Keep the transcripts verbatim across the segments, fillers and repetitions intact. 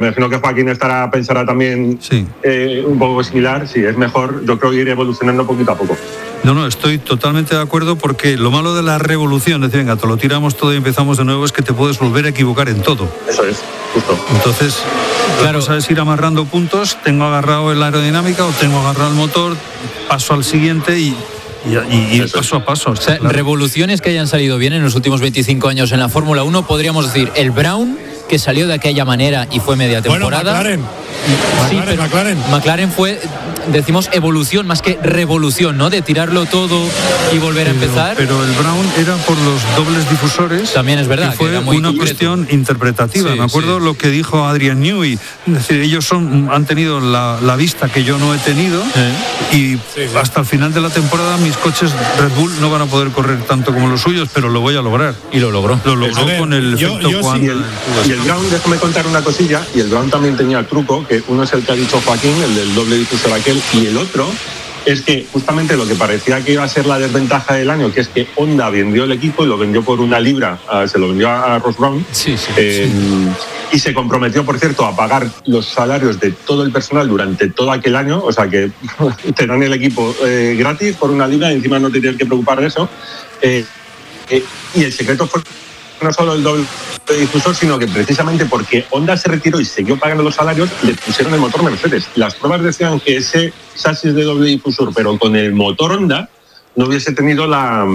me imagino que Joaquín estará, pensará también sí. eh, un poco similar. Sí, es mejor, yo creo, ir evolucionando poquito a poco. No, no, estoy totalmente de acuerdo, porque lo malo de la revolución, es decir, venga, te lo tiramos todo y empezamos de nuevo, es que te puedes volver a equivocar en todo. Eso es, justo. Entonces, claro, sabes ir amarrando puntos, tengo agarrado la aerodinámica o tengo agarrado el motor, paso al siguiente y... Y, y, y paso a paso. O sea, claro. Revoluciones que hayan salido bien en los últimos veinticinco años en la Fórmula uno, podríamos decir, el Brown, que salió de aquella manera y fue media temporada. Bueno, McLaren. Sí, McLaren, McLaren. McLaren fue, decimos, evolución más que revolución, ¿no? De tirarlo todo y volver pero, a empezar. Pero el Brown era por los dobles difusores. También es verdad. Que fue que era muy una concreto. cuestión interpretativa. Sí, Me acuerdo sí. lo que dijo Adrian Newey. Es decir, ellos son, han tenido la, la vista que yo no he tenido. ¿Eh? Y sí, sí. hasta el final de la temporada mis coches Red Bull no van a poder correr tanto como los suyos, pero lo voy a lograr. Y lo logró. Lo logró ver, con el yo, efecto yo Juan. Sí, y, el, y el Brown, déjame contar una cosilla, y el Brown también tenía el truco, que uno es el que ha dicho Joaquín, el del doble difusor aquel, y el otro es que justamente lo que parecía que iba a ser la desventaja del año, que es que Honda vendió el equipo y lo vendió por una libra, uh, se lo vendió a Ross Brown, sí, sí, eh, sí. y se comprometió, por cierto, a pagar los salarios de todo el personal durante todo aquel año, o sea que te dan el equipo eh, gratis por una libra y encima no te tienes que preocupar de eso. Eh, eh, y el secreto fue no solo el doble difusor, sino que precisamente porque Honda se retiró y siguió pagando los salarios, le pusieron el motor Mercedes. Las pruebas decían que ese chasis de doble difusor, pero con el motor Honda, no hubiese tenido la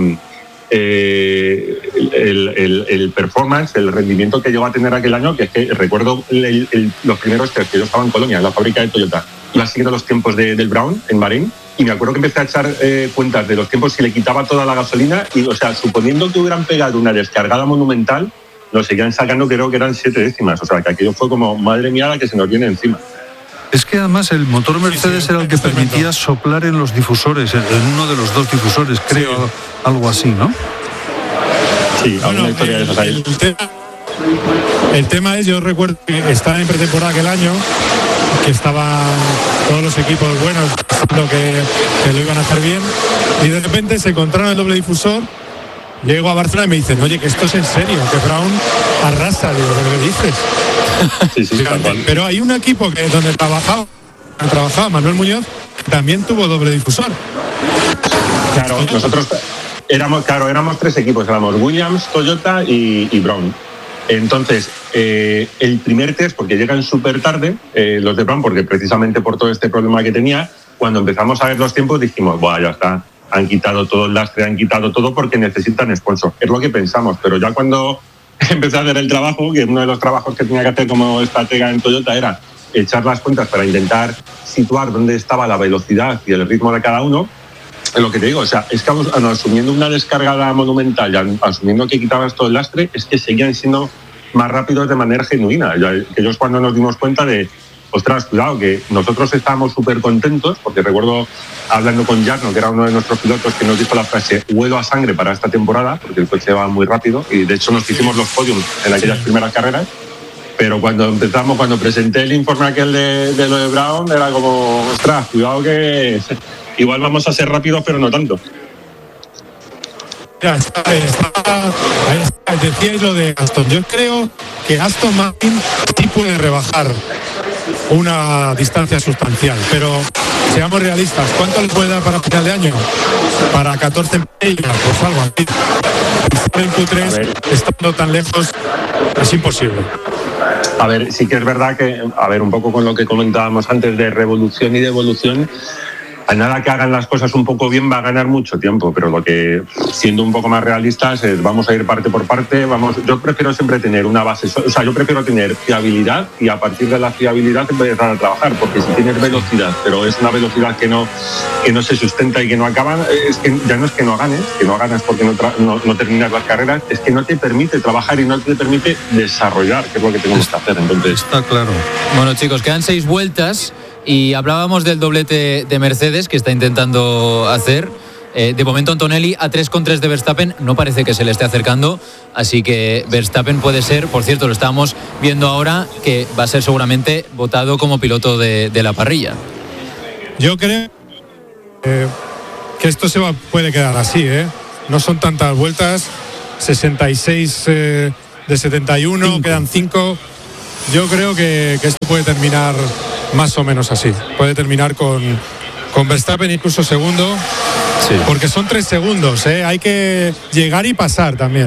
eh, el, el, el performance, el rendimiento que llegó a tener aquel año, que es que recuerdo el, el, los primeros test que yo estaba en Colonia, en la fábrica de Toyota, iba siguiendo los tiempos de, del Brown en Bahrein, y me acuerdo que empecé a echar eh, cuentas de los tiempos si le quitaba toda la gasolina y, o sea, suponiendo que hubieran pegado una descargada monumental, lo seguían sacando, creo que eran siete décimas. O sea, que aquello fue como, madre mía, la que se nos viene encima. Es que además el motor Mercedes sí, sí, era el que permitía soplar en los difusores, en uno de los dos difusores, creo, sí. algo así, ¿no? Sí, bueno, una historia el, de esas ahí. El tema, el tema es, yo recuerdo que estaba en pretemporada aquel año, que estaban todos los equipos buenos pensando que, que lo iban a hacer bien, y de repente se encontraron el doble difusor. Llego a Barcelona y me dicen, oye, que esto es en serio, que Brown arrasa. Digo, ¿qué me dices? Sí, sí, tal cual. Pero hay un equipo que donde trabajaba, trabajaba Manuel Muñoz, que también tuvo doble difusor. Claro, nosotros éramos, claro, éramos tres equipos, éramos Williams, Toyota y, y Brown. Entonces, eh, el primer test, porque llegan súper tarde, eh, los de Brown, porque precisamente por todo este problema que tenía, cuando empezamos a ver los tiempos dijimos, buah, ya está, han quitado todo el lastre, han quitado todo porque necesitan sponsor. Es lo que pensamos, pero ya cuando empecé a hacer el trabajo, que uno de los trabajos que tenía que hacer como estratega en Toyota era echar las cuentas para intentar situar dónde estaba la velocidad y el ritmo de cada uno, es lo que te digo, o sea, es que asumiendo una descargada monumental y asumiendo que quitabas todo el lastre, es que seguían siendo más rápidos de manera genuina. Ellos cuando nos dimos cuenta de, ostras, cuidado, que nosotros estábamos súper contentos, porque recuerdo hablando con Jarno, que era uno de nuestros pilotos, que nos dijo la frase, huelo a sangre para esta temporada, porque el coche va muy rápido, y de hecho nos hicimos los podiums en aquellas primeras carreras, pero cuando empezamos, cuando presenté el informe aquel de, de lo de Brown, era como, ostras, cuidado que igual vamos a ser rápidos, pero no tanto. Ya está, está, ahí está, decíais lo de Aston. Yo creo que Aston Martin sí puede rebajar una distancia sustancial, pero seamos realistas, ¿cuánto le puede dar para final de año? Para catorce millas, pues algo así. En Q tres, estando tan lejos, es imposible. A ver, sí que es verdad que, a ver, un poco con lo que comentábamos antes de revolución y de evolución, a nada que hagan las cosas un poco bien va a ganar mucho tiempo, pero lo que, siendo un poco más realistas, es vamos a ir parte por parte. Vamos, yo prefiero siempre tener una base, o sea, yo prefiero tener fiabilidad y a partir de la fiabilidad empezar a trabajar, porque si tienes velocidad, pero es una velocidad que no, que no se sustenta y que no acaban, es que ya no es que no ganes, que no ganas porque no, tra- no, no terminas las carreras, es que no te permite trabajar y no te permite desarrollar, que es lo que tenemos que hacer. Entonces, está claro. Bueno, chicos, quedan seis vueltas. Y hablábamos del doblete de Mercedes que está intentando hacer. Eh, de momento Antonelli a tres coma tres de Verstappen no parece que se le esté acercando, así que Verstappen puede ser, por cierto, lo estamos viendo ahora, que va a ser seguramente votado como piloto de, de la parrilla. Yo creo eh, que esto se va, puede quedar así, ¿eh? No son tantas vueltas, sesenta y seis eh, de setenta y uno, cinco. Quedan cinco. yo creo que, que esto puede terminar más o menos así. Puede terminar con, con Verstappen incluso segundo, sí. Porque son tres segundos, ¿eh? Hay que llegar y pasar también.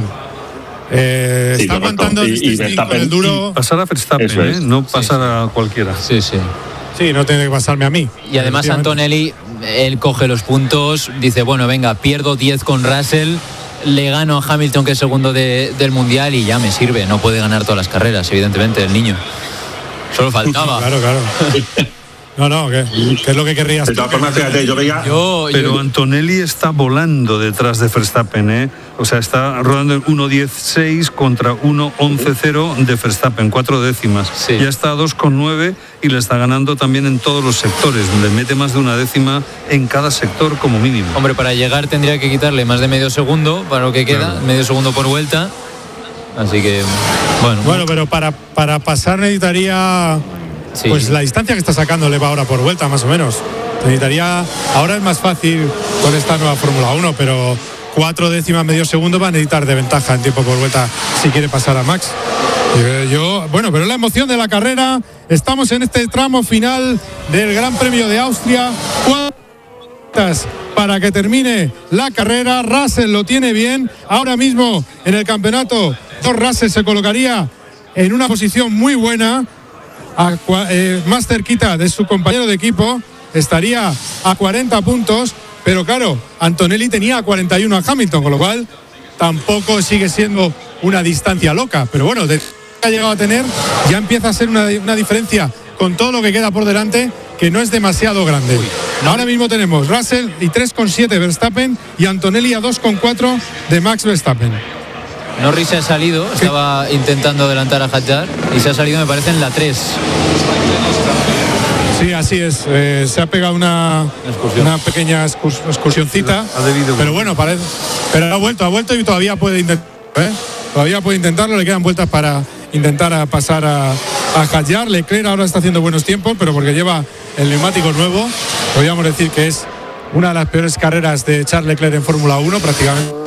Eh, sí, está aguantando y, y Verstappen, el duro. Pasar a Verstappen, es. ¿eh? No pasar sí, a cualquiera. Sí, sí. Sí, no tiene que pasarme a mí. Y además Antonelli, él coge los puntos, dice, bueno, venga, pierdo diez con Russell, le gano a Hamilton, que es segundo de, del Mundial, y ya me sirve. No puede ganar todas las carreras, evidentemente, el niño. Solo faltaba. Claro, claro. No, no, ¿qué, ¿qué es lo que querrías? De todas formas, fíjate, yo veía... Yo, Pero yo... Antonelli está volando detrás de Verstappen, ¿eh? O sea, está rodando en uno diez seis contra uno once cero de Verstappen, cuatro décimas. Sí. Ya está a dos coma nueve y le está ganando también en todos los sectores. Le mete más de una décima en cada sector como mínimo. Hombre, para llegar tendría que quitarle más de medio segundo para lo que queda, claro. Medio segundo por vuelta. Así que, bueno. Bueno, pero para, para pasar necesitaría... Sí. Pues la distancia que está sacando le va ahora por vuelta, más o menos. Necesitaría, ahora es más fácil con esta nueva Fórmula uno, pero cuatro décimas, medio segundo va a necesitar de ventaja en tiempo por vuelta si quiere pasar a Max. Yo, bueno, pero la emoción de la carrera. Estamos en este tramo final del Gran Premio de Austria. Cuartas para que termine la carrera. Russell lo tiene bien. Ahora mismo en el campeonato, George Russell se colocaría en una posición muy buena. A, eh, más cerquita de su compañero de equipo, estaría a cuarenta puntos, pero claro, Antonelli tenía a cuarenta y uno a Hamilton, con lo cual tampoco sigue siendo una distancia loca, pero bueno, de que ha llegado a tener, ya empieza a ser una, una diferencia con todo lo que queda por delante, que no es demasiado grande. Ahora mismo tenemos Russell y tres coma siete Verstappen y Antonelli a dos coma cuatro de Max Verstappen. Norris se ha salido, estaba intentando adelantar a Hadjar y se ha salido, me parece, en la tres. Sí, así es. Eh, se ha pegado una, una pequeña excurs, excursioncita. Ha debido. Pero bueno, parece. Pero ha vuelto, ha vuelto y todavía puede intentar. ¿eh? Todavía puede intentarlo. Le quedan vueltas para intentar a pasar a, a Hadjar. Leclerc ahora está haciendo buenos tiempos, pero porque lleva el neumático nuevo, podríamos decir que es una de las peores carreras de Charles Leclerc en Fórmula uno, prácticamente.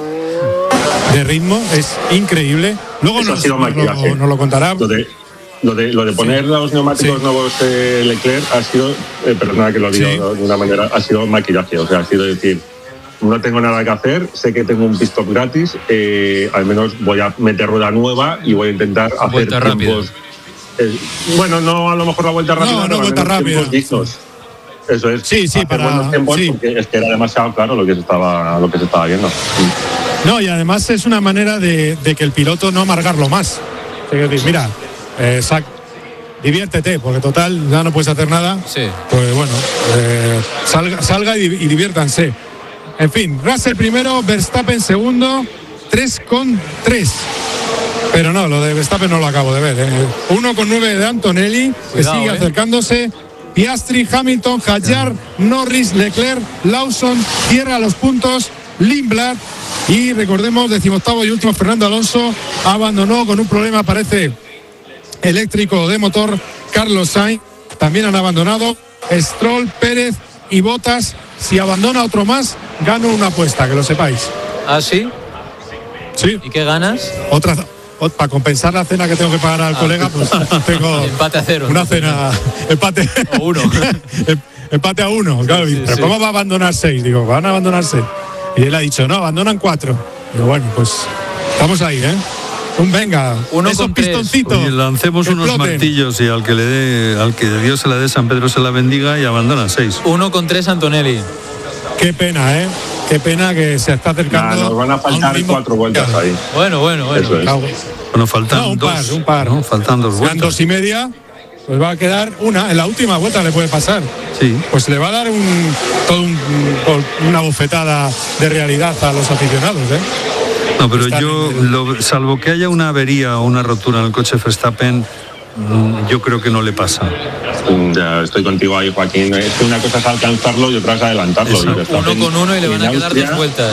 De ritmo, es increíble. Luego nos, nos, lo, nos lo contará. Lo de, lo de, lo de poner sí. los neumáticos sí. nuevos de Leclerc ha sido, eh, perdona que lo diga sí. de una manera, ha sido maquillaje. O sea, ha sido decir, no tengo nada que hacer, sé que tengo un pit stop gratis, eh, al menos voy a meter rueda nueva y voy a intentar hacer vuelta tiempos. Eh, bueno, no a lo mejor la vuelta rápida, no, no, no vuelta rápida. Dignos. Eso es. Sí, sí, para buenos tiempos sí. porque es que era demasiado claro lo que se estaba, lo que se estaba viendo. No, y además es una manera de, de que el piloto no amargarlo más. Decir, mira, eh, sac, diviértete, porque total ya no puedes hacer nada. Sí. Pues bueno, eh, salga, salga y, y diviértanse. En fin, Russell primero, Verstappen segundo, tres con tres. Pero no, lo de Verstappen no lo acabo de ver. ¿eh? uno con nueve de Antonelli, que Cuidado, sigue eh. acercándose. Piastri, Hamilton, Hadjar, Norris, Leclerc, Lawson, cierra los puntos, Lindblad y recordemos, decimoctavo y último, Fernando Alonso abandonó con un problema, parece, eléctrico de motor. Carlos Sainz también han abandonado, Stroll, Pérez y Bottas. Si abandona otro más, gano una apuesta, que lo sepáis. ¿Ah, sí? Sí. ¿Y qué ganas? Otra. Para compensar la cena que tengo que pagar al ah. colega, pues tengo empate a cero. Una cena, empate a uno. empate a uno, claro. Sí, pero sí. ¿Cómo va a abandonar seis? Digo, van a abandonar seis. Y él ha dicho, no, abandonan cuatro. Digo, bueno, pues estamos ahí, ¿eh? Un venga, uno esos pistoncitos. Oye, lancemos unos exploten. martillos y al que le dé, al que Dios se la dé, San Pedro se la bendiga y abandona seis. Uno con tres, Antonelli. Qué pena, ¿eh? Qué pena que se está acercando. Nah, nos van a faltar a cuatro vueltas ahí. Bueno, bueno, bueno. Es. Bueno, faltan no, un dos. Par, un par. No, faltan dos vueltas. Dos y media, pues va a quedar una. En la última vuelta le puede pasar. Sí. Pues le va a dar un, todo un, una bofetada de realidad a los aficionados, ¿eh? No, pero Están yo, en... lo, salvo que haya una avería o una rotura en el coche Verstappen, yo creo que no le pasa. Ya estoy contigo ahí, Joaquín. Es que una cosa es alcanzarlo y otra es adelantarlo. Uno con uno y le van a quedar Austria, dos vueltas.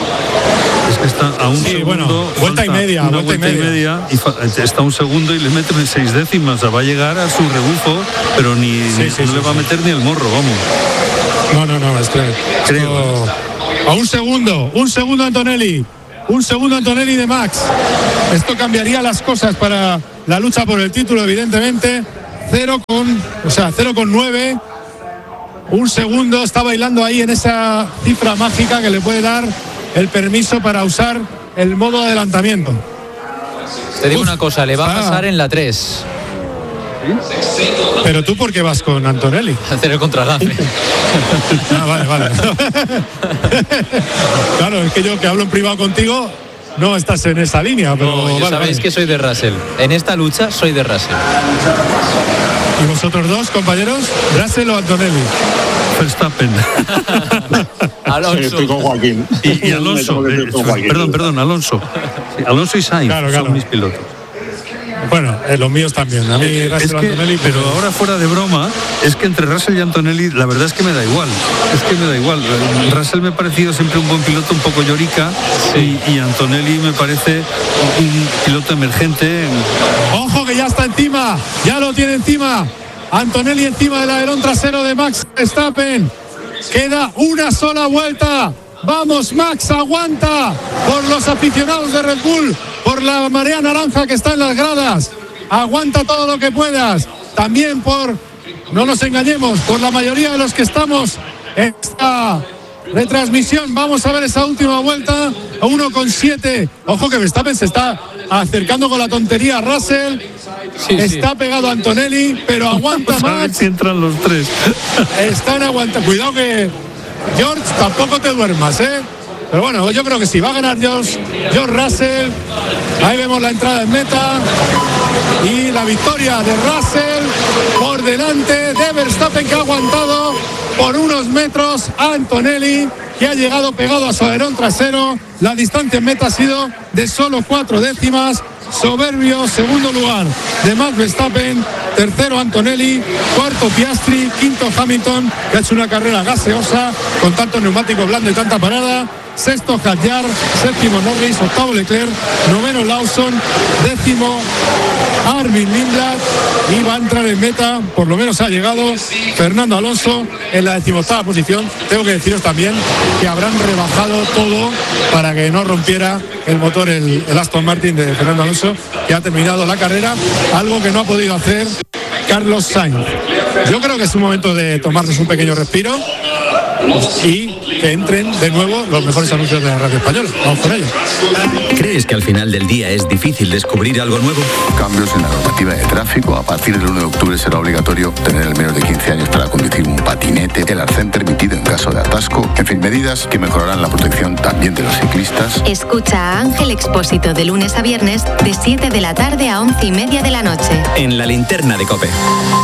Es que está a un sí, segundo. Bueno, vuelta y media. Una vuelta, vuelta y media. y, media y está un segundo y le mete seis décimas. O sea, va a llegar a su rebufo, pero ni, sí, ni sí, no sí, le va sí. a meter ni el morro, vamos. No, no, no, es que creo. A un segundo, un segundo Antonelli. Un segundo Antonelli de Max. Esto cambiaría las cosas para la lucha por el título, evidentemente. cero con, o sea, cero con nueve. Un segundo, está bailando ahí en esa cifra mágica que le puede dar el permiso para usar el modo adelantamiento. Te digo Uf, una cosa, le va ah. a pasar en la tres. ¿Sí? Pero tú, ¿por qué vas con Antonelli? Hacer el contragafe. Ah, vale, vale. Claro, es que yo que hablo en privado contigo, no estás en esa línea. Pero no, vale, sabéis vale. que soy de Russell. En esta lucha soy de Russell. ¿Y vosotros dos, compañeros? ¿Russell o Antonelli? Verstappen. Alonso. Sí, estoy con Joaquín. Y, y Alonso. Eh, con Joaquín. Perdón, perdón, Alonso. Sí, Alonso y Sainz claro, claro. son mis pilotos. Bueno, eh, los míos también. A mí Russell es que, Antonelli, pero ahora fuera de broma, es que entre Russell y Antonelli la verdad es que me da igual. Es que me da igual. Russell me ha parecido siempre un buen piloto, un poco llorica, sí. y, y Antonelli me parece un piloto emergente. Ojo que ya está encima, ya lo tiene encima. Antonelli encima del alerón trasero de Max Verstappen. Queda una sola vuelta. Vamos, Max, aguanta por los aficionados de Red Bull, por la marea naranja que está en las gradas. Aguanta todo lo que puedas. También por, no nos engañemos, por la mayoría de los que estamos en esta retransmisión. Vamos a ver esa última vuelta. uno con siete. Ojo que Verstappen se está acercando con la tontería a Russell. Sí, está sí. pegado a Antonelli, pero aguanta Max. A ver si entran los tres. Están aguantando. Cuidado que George, tampoco te duermas, ¿eh? Pero bueno, yo creo que sí, va a ganar George, George Russell. Ahí vemos la entrada en meta y la victoria de Russell por delante de Verstappen, que ha aguantado por unos metros a Antonelli, que ha llegado pegado a su alerón trasero. La distancia en meta ha sido de solo cuatro décimas. Soberbio segundo lugar de Max Verstappen, tercero Antonelli, cuarto Piastri, quinto Hamilton, que ha hecho una carrera gaseosa con tanto neumático blando y tanta parada, sexto Hadjar, séptimo Norris, octavo Leclerc, noveno Lawson, décimo Armin Lindblad, y va a entrar en meta, por lo menos ha llegado Fernando Alonso en la decimoctava posición. Tengo que deciros también que habrán rebajado todo para que no rompiera el motor el, el Aston Martin de Fernando Alonso, que ha terminado la carrera, algo que no ha podido hacer Carlos Sainz. Yo creo que es un momento de tomarnos un pequeño respiro y que entren de nuevo los mejores anuncios de la radio española. Vamos con ello. ¿Crees que al final del día es difícil descubrir algo nuevo? Cambios en la normativa de tráfico. A partir del uno de octubre será obligatorio tener el menos de quince años para conducir un patinete, el arcén permitido en caso de atasco. En fin, medidas que mejorarán la protección también de los ciclistas. Escucha a Ángel Expósito de lunes a viernes de siete de la tarde a once y media de la noche. En La Linterna de COPE.